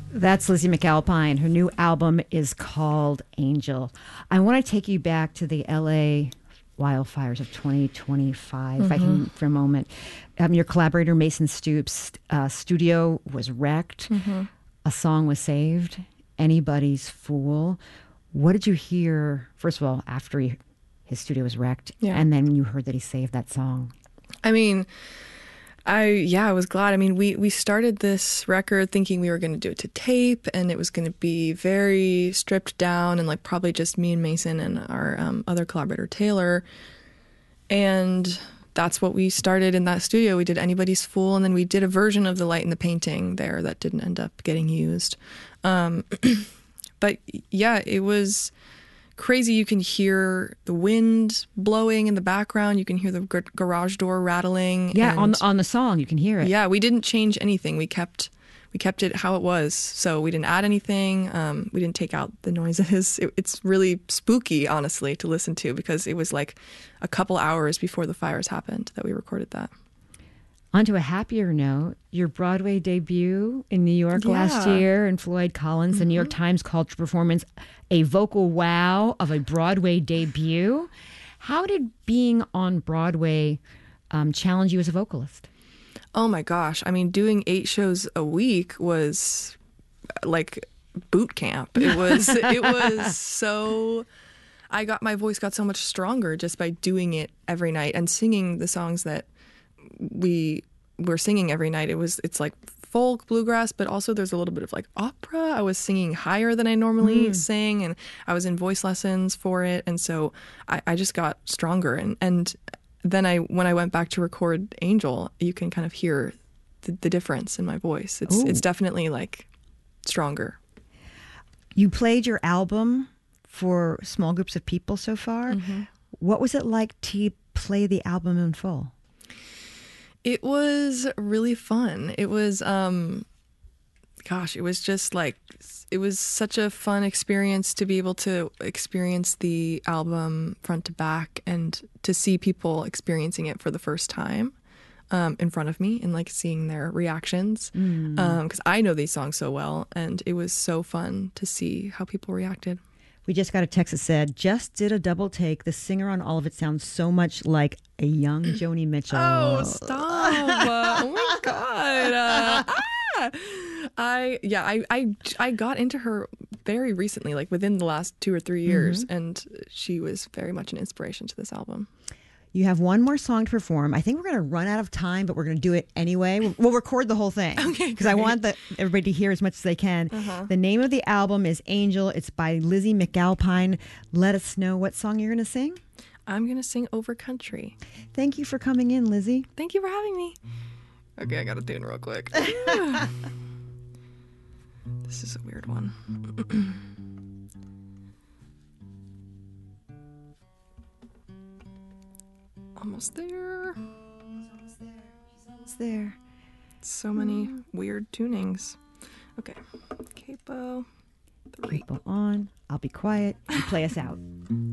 That's Lizzie McAlpine. Her new album is called Angel. I want to take you back to the LA wildfires of 2025, if I can, for a moment. Your collaborator, Mason Stoops' studio was wrecked. A song was saved. Anybody's Fool. What did you hear, first of all, after his studio was wrecked, and then you heard that he saved that song? I mean, I was glad. I mean, we started this record thinking we were going to do it to tape, and it was going to be very stripped down and like probably just me and Mason and our other collaborator Taylor. And that's what we started in that studio. We did Anybody's Fool, and then we did a version of The Light in the Painting there that didn't end up getting used. But yeah, it was crazy. You can hear the wind blowing in the background. You can hear the garage door rattling. Yeah, on the song, you can hear it. Yeah, we didn't change anything. We kept it how it was. So we didn't add anything. We didn't take out the noises. It's really spooky, honestly, to listen to, because it was like a couple hours before the fires happened that we recorded that. On to a happier note, your Broadway debut in New York last year, and Floyd Collins, the New York Times called your performance a vocal wow of a Broadway debut. How did being on Broadway challenge you as a vocalist? Oh my gosh. I mean, doing 8 shows a week was like boot camp. It was so, my voice got so much stronger just by doing it every night and singing the songs that we were singing every night. It's like folk, bluegrass, but also there's a little bit of like opera. I was singing higher than I normally sing, and I was in voice lessons for it. And so I just got stronger. And then when I went back to record Angel, you can kind of hear the difference in my voice. It's definitely like stronger. You played your album for small groups of people so far. What was it like to play the album in full? It was really fun. It was, it was just like, it was such a fun experience to be able to experience the album front to back and to see people experiencing it for the first time in front of me and like seeing their reactions. Because I know these songs so well, and it was so fun to see how people reacted. We just got a text that said, just did a double take. The singer on all of it sounds so much like a young Joni Mitchell. Oh, stop. Oh, my God. I got into her very recently, like within the last 2 or 3 years, and she was very much an inspiration to this album. You have one more song to perform. I think we're going to run out of time, but we're going to do it anyway. We'll record the whole thing. Okay, because I want everybody to hear as much as they can. The name of the album is Angel. It's by Lizzie McAlpine. Let us know what song you're going to sing. I'm going to sing Over Country. Thank you for coming in, Lizzie. Thank you for having me. Okay, I got to tune real quick. This is a weird one. Almost there. She's almost there. So many weird tunings. Okay. Capo 3. Capo on. I'll be quiet. You play us out.